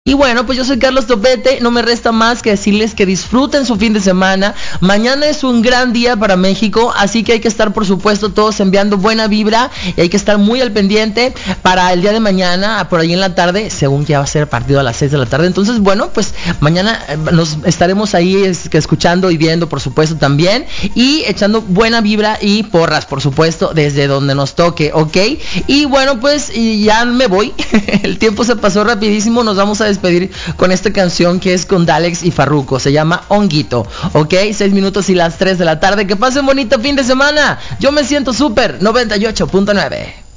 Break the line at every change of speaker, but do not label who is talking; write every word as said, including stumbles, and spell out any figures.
Y bueno, pues yo soy Carlos Topete, no me resta más que decirles que disfruten su fin de semana. Mañana es un gran día para México, así que hay que estar, por supuesto, todos enviando buena vibra y hay que estar muy al pendiente para el día de mañana, por ahí en la tarde, según que va a ser partido a las seis de la tarde. Entonces, bueno, pues mañana nos estaremos ahí es, escuchando y viendo, por supuesto, también, y echando buena vibra y porras, por supuesto, desde donde nos toque, ¿ok? Y bueno, pues y ya me voy, el tiempo se pasó rapidísimo, nos vamos a despedir con esta canción que es con Dalex y Farruko, se llama Honguito, ok, seis minutos y las tres de la tarde, que pasen bonito fin de semana, yo me siento súper, noventa y ocho punto nueve.